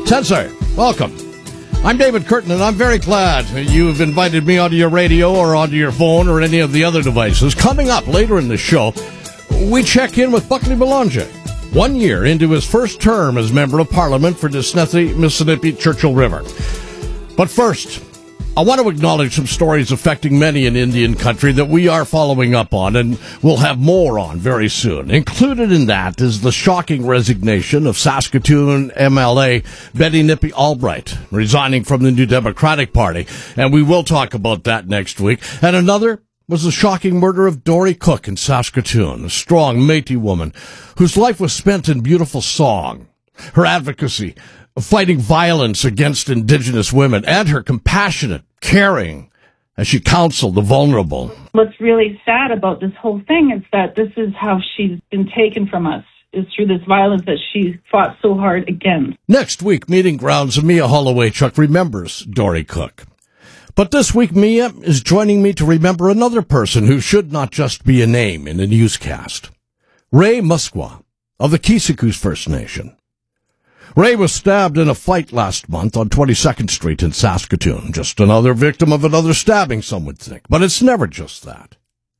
Tensei, welcome. I'm David Curtin, and I'm very glad you've invited me onto your radio or onto your phone or any of the other devices. Coming up later in the show, we check in with Buckley Belongia, 1 year into his first term as Member of Parliament for Disnethi, Mississippi, Churchill River. But first, I want to acknowledge some stories affecting many in Indian country that we are following up on and will have more on very soon. Included in that is the shocking resignation of Saskatoon MLA Betty Nippy Albright, resigning from the New Democratic Party. And we will talk about that next week. And another was the shocking murder of Dory Cook in Saskatoon, a strong Métis woman whose life was spent in beautiful song. Her advocacy, fighting violence against Indigenous women, and her compassionate, caring as she counseled the vulnerable. What's really sad about this whole thing is that this is how she's been taken from us, is through this violence that she fought so hard against. Next week, Meeting Grounds, Mia Holloway-Chuck remembers Dory Cook. But this week, Mia is joining me to remember another person who should not just be a name in a newscast. Ray Muskwa of the Kisiku's First Nation. Ray was stabbed in a fight last month on 22nd Street in Saskatoon. Just another victim of another stabbing, some would think. But it's never just that.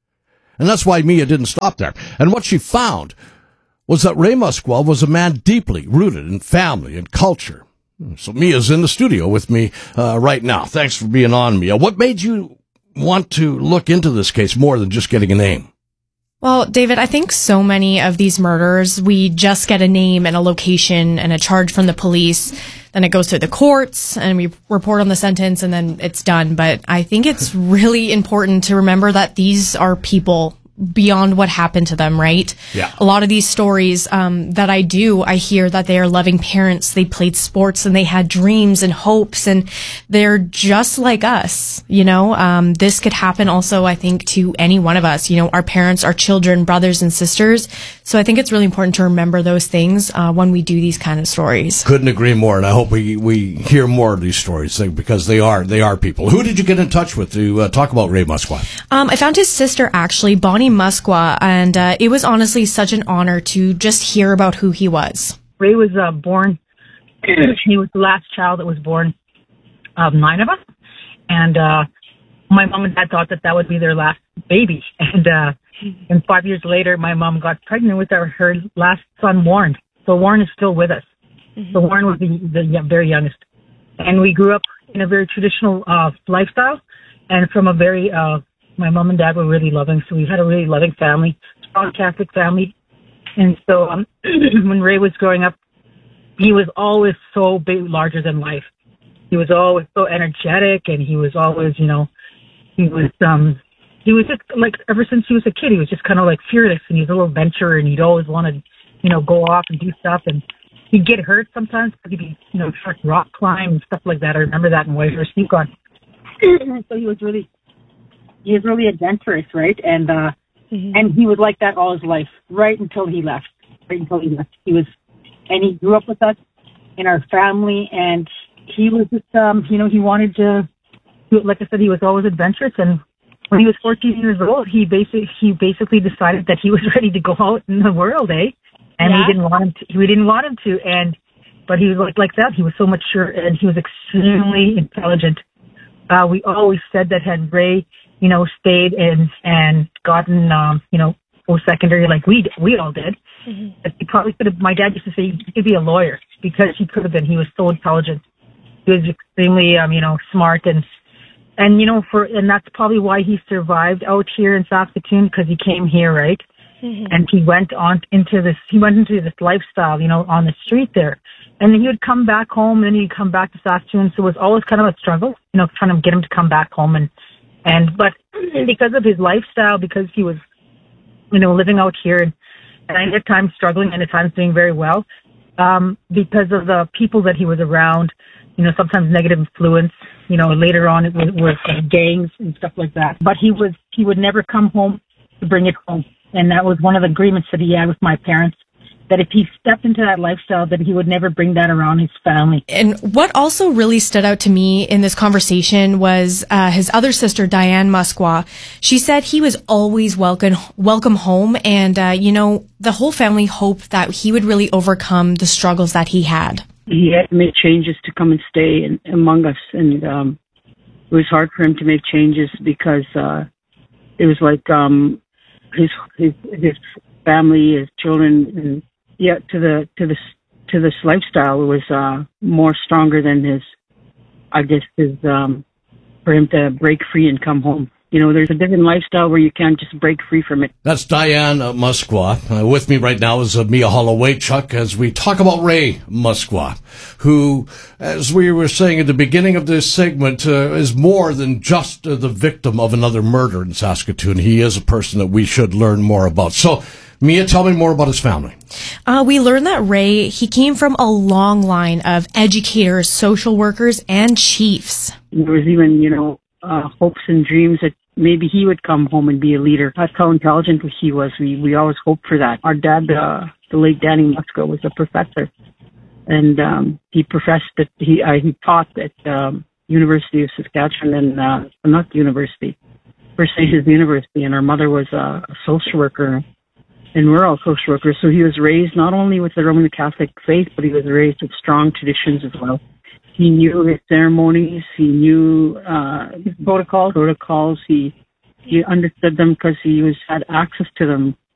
And that's why Mia didn't stop there. And what she found was that Ray Muskwa was a man deeply rooted in family and culture. So Mia's in the studio with me right now. Thanks for being on, Mia. What made you want to look into this case more than just getting a name? Well, David, I think so many of these murders, we just get a name and a location and a charge from the police. Then it goes through the courts and we report on the sentence and then it's done. But I think it's really important to remember that these are people beyond what happened to them, right? Yeah. A lot of these stories that I hear that they are loving parents. They played sports and they had dreams and hopes and they're just like us, you know. This could happen also, I think, to any one of us, you know, our parents, our children, brothers and sisters. So I think it's really important to remember those things when we do these kind of stories. Couldn't agree more, and I hope we hear more of these stories because they are people. Who did you get in touch with to talk about Ray Muskwa? I found his sister, actually, Bonnie Muskwa, and it was honestly such an honor to just hear about who he was. Ray was born, he was the last child that was born of 9 of us, and my mom and dad thought that would be their last baby, and 5 years later, my mom got pregnant with her last son, Warren. So Warren is still with us. Mm-hmm. So Warren was the very youngest, and we grew up in a very traditional lifestyle, and from a very my mom and dad were really loving, so we had a really loving family, strong Catholic family. And so when Ray was growing up, he was always so big, larger than life. He was always so energetic, and he was always, you know, he was just like, ever since he was a kid, he was just kind of like fearless, and he was a little adventurer, and he'd always want to, you know, go off and do stuff, and he'd get hurt sometimes because he'd be, you know, try to rock climb and stuff like that. I remember that in Whitehorse Yukon. So he was really adventurous, right? And and he was like that all his life, right until he left. He grew up with us in our family, and he was just, you know, he wanted to, like I said, he was always adventurous. And when he was 14 years old, he basically decided that he was ready to go out in the world, eh? And we didn't want him to. But he was like that. He was so mature, and he was extremely intelligent. We always said that had Ray, you know, stayed and gotten, you know, post-secondary like we all did, that he probably could have, my dad used to say he could be a lawyer because he could have been. He was so intelligent. He was extremely, you know, smart and, you know, and that's probably why he survived out here in Saskatoon, because he came here, right? Mm-hmm. And he went into this lifestyle, you know, on the street there. And then he would come back home, and then he'd come back to Saskatoon. So it was always kind of a struggle, you know, trying to get him to come back home. But because of his lifestyle, because he was, you know, living out here and at times struggling and at times doing very well, because of the people that he was around, you know, sometimes negative influence, you know, later on it was gangs and stuff like that. But he would never come home to bring it home. And that was one of the agreements that he had with my parents, that if he stepped into that lifestyle, that he would never bring that around his family. And what also really stood out to me in this conversation was his other sister, Diane Muskwa. She said he was always welcome home, and, you know, the whole family hoped that he would really overcome the struggles that he had. he had to make changes to come and stay among us, and it was hard for him to make changes because it was like his family, his children, and to this lifestyle was more stronger than his for him to break free and come home. You know, there's a different lifestyle where you can't just break free from it. That's Diane Musqua. With me right now is Mia Holloway-Chuck as we talk about Ray Musqua, who, as we were saying at the beginning of this segment, is more than just the victim of another murder in Saskatoon. He is a person that we should learn more about. So, Mia, tell me more about his family. We learned that Ray, he came from a long line of educators, social workers, and chiefs. There was even, hopes and dreams that maybe he would come home and be a leader. That's how intelligent he was. We always hoped for that. Our dad, the late Danny Musqua, was a professor, and he professed that he taught at University of Saskatchewan, and not the university, First Nations University. And our mother was a social worker, and we're all social workers. So he was raised not only with the Roman Catholic faith, but he was raised with strong traditions as well. He knew his ceremonies. He knew his protocols. He understood them because he had access to them